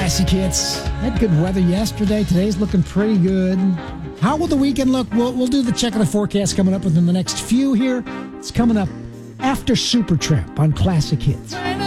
Classic Hits. Had good weather yesterday. Today's looking pretty good. How will the weekend look? We'll do the check of the forecast coming up within the next few here. It's coming up after Supertramp on Classic Hits.